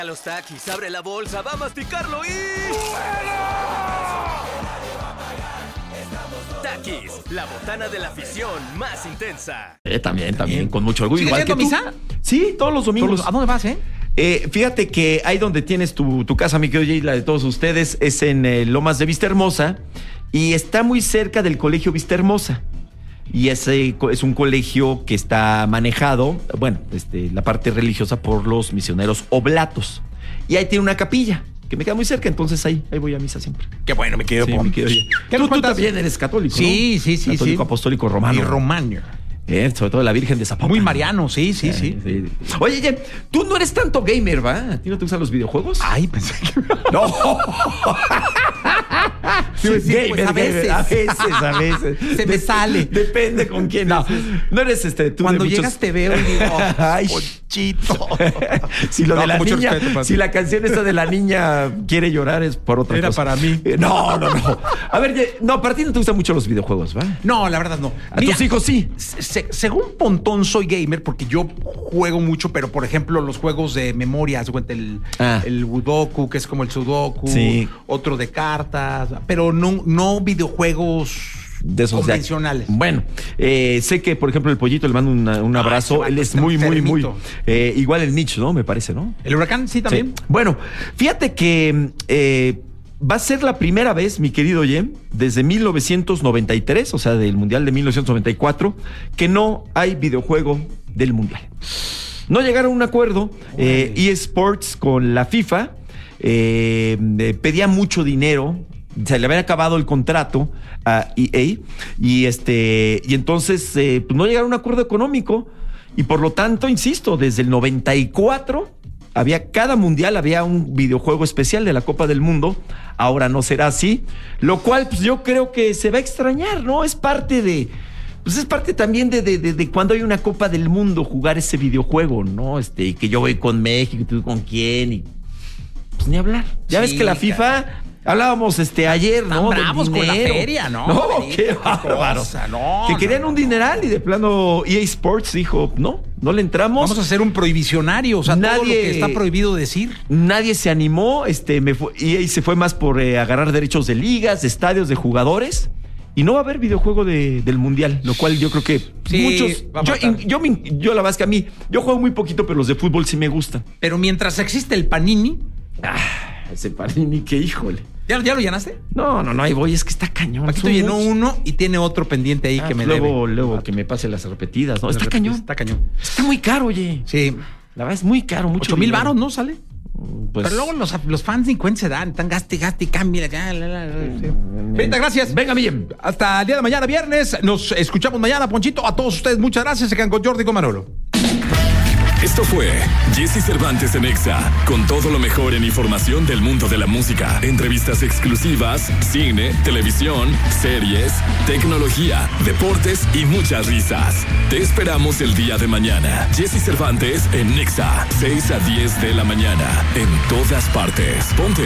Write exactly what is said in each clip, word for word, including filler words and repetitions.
A los taquis, abre la bolsa, va a masticarlo y... Taquis, la botana de la afición más intensa. Eh, también, también, con mucho orgullo. ¿Sigues yendo a misa? Sí, todos los domingos. ¿A dónde vas, eh? Eh, fíjate que ahí donde tienes tu, tu casa, mi querido Jay, la de todos ustedes, es en eh, Lomas de Vista Hermosa y está muy cerca del Colegio Vista Hermosa. Y ese es un colegio que está manejado, bueno, este, la parte religiosa por los misioneros oblatos. Y ahí tiene una capilla que me queda muy cerca, entonces ahí, ahí voy a misa siempre. Qué bueno, me quedo Sí, por... mi querido Jay. ¿Qué Tú, nos tú cuentas? también eres católico, Sí, ¿no? sí, sí. Católico sí. apostólico romano. Y romano. Eh, sobre todo la Virgen de Zapopan. Muy mariano, sí, sí, Eh, sí. sí. Oye, Jay, tú no eres tanto gamer, ¿va? ¿A ti no te gustan los videojuegos? Ay, pensé que... No. Sí, sí, pues, a veces. a veces, a veces. Se me sale. Depende con quién. No, no eres este. Tú Cuando de llegas muchos... te veo y digo, ay, Ponchito. Si lo No, de la con mucho niña, respeto, si la canción esta de la niña quiere llorar es por otra Era cosa. para mí. Eh, No, no, no. A ver, Jay, no, para ti no te gustan mucho los videojuegos, ¿va? No, la verdad no. A tus hijos sí. Se- según Pontón soy gamer porque yo juego mucho, pero por ejemplo los juegos de memoria, haz de cuenta, el, Ah. el Budoku, que es como el Sudoku, Sí. otro de cartas, pero no, no videojuegos De esos de- convencionales. Bueno, eh, sé que, por ejemplo, el Pollito le mando una- un Ay, abrazo. ese vato Él es está muy, muy, muy. enfermito. eh, igual el Nietzsche, ¿no? Me parece, ¿no? El Huracán sí también. Sí. Bueno, fíjate que eh, va a ser la primera vez, mi querido Jem, desde mil novecientos noventa y tres, o sea, del Mundial de mil novecientos noventa y cuatro, que no hay videojuego del Mundial. No llegaron a un acuerdo. eh, eSports con la FIFA eh, eh, pedía mucho dinero. Se le había acabado el contrato a E A y este y entonces eh, pues no llegaron a un acuerdo económico y por lo tanto, insisto, desde el noventa y cuatro había cada mundial había un videojuego especial de la Copa del Mundo. Ahora no será así, lo cual pues yo creo que se va a extrañar, ¿no? Es parte de pues es parte también de, de, de, de cuando hay una Copa del Mundo jugar ese videojuego, ¿no? Este, y que yo voy con México y tú con quién y pues ni hablar. Ya Sí, ves que la FIFA caray. Hablábamos este ayer, Están ¿no? Del bravos con la dinero. feria, ¿no? No, Sí, qué qué bárbaro. cosa, no, que querían no, un no. dineral y de plano E A Sports dijo, no, no le entramos. Vamos a hacer un prohibicionario, o sea, todo lo Nadie- que está prohibido decir. Nadie se animó, este, me fue, E A se fue más por eh, agarrar derechos de ligas, de estadios, de jugadores. Y no va a haber videojuego de, del Mundial, lo cual yo creo que Sí, muchos... va a Yo, faltar. yo, me- yo la verdad es que a mí, yo juego muy poquito, pero los de fútbol sí me gustan. Pero mientras existe el Panini, Ah, ese Panini, que híjole. ¿ya, ya lo llenaste? No, no, no, ahí voy, es que está cañón. Paquito son llenó muchos. uno y tiene otro pendiente ahí Ah, que me luego, debe. luego que me pase las repetidas, ¿no? De Está repente, cañón. Está cañón. Está muy caro, oye. Sí. La verdad es muy caro, mucho Ocho mil dinero. varos, ¿no? Sale. Pues, Pero luego los, los fans ni cuenta se dan. Están gaste, gaste y cambia. Ya, la, la, la, sí. Benita, gracias. Venga, bien. Hasta el día de mañana, viernes. Nos escuchamos mañana, Ponchito. A todos ustedes, muchas gracias. Se quedan con Jordi y con Manolo. Esto fue Jesse Cervantes en Exa, con todo lo mejor en información del mundo de la música, entrevistas exclusivas, cine, televisión, series, tecnología, deportes y muchas risas. Te esperamos el día de mañana. Jesse Cervantes en Exa, seis a diez de la mañana, en todas partes. Ponte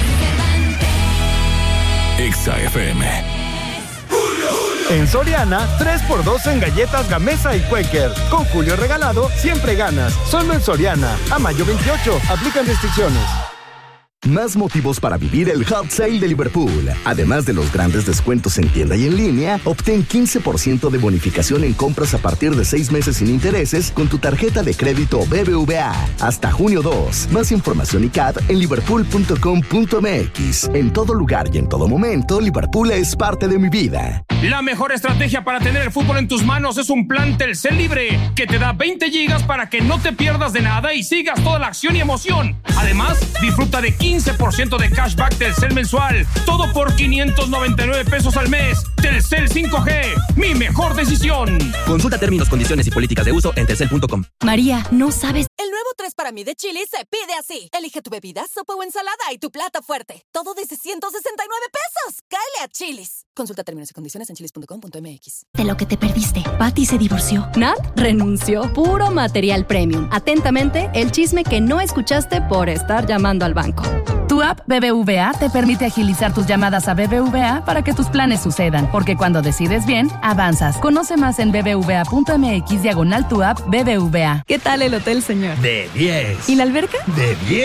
Exa F M. En Soriana, tres por dos en galletas Gamesa y Quaker. Con Julio regalado, siempre ganas. Solo en Soriana. A mayo veintiocho. Aplican restricciones. Más motivos para vivir el Hot Sale de Liverpool. Además de los grandes descuentos en tienda y en línea, obtén quince por ciento de bonificación en compras a partir de seis meses sin intereses con tu tarjeta de crédito B B V A. Hasta junio dos. Más información y C A D en liverpool punto com punto m x. En todo lugar y en todo momento, Liverpool es parte de mi vida. La mejor estrategia para tener el fútbol en tus manos es un plan Telcel Libre que te da veinte gigas para que no te pierdas de nada y sigas toda la acción y emoción. Además, disfruta de quince por ciento de cashback Telcel mensual. Todo por quinientos noventa y nueve pesos al mes. Telcel cinco G, mi mejor decisión. Consulta términos, condiciones y políticas de uso en telcel punto com. María, no sabes. El nuevo tres para mí de Chili's se pide así. Elige tu bebida, sopa o ensalada y tu plato fuerte. Todo desde ciento sesenta y nueve pesos. Cáele a Chili's. Consulta términos y condiciones en chilis punto com punto m x. De lo que te perdiste. Patty se divorció. Nat renunció. Puro material premium. Atentamente, el chisme que no escuchaste por estar llamando al banco. Tu app B B V A te permite agilizar tus llamadas a B B V A para que tus planes sucedan, porque cuando decides bien, avanzas. Conoce más en b b v a punto m x diagonal tu app B B V A. ¿Qué tal el hotel, señor? De diez. ¿Y la alberca? De diez.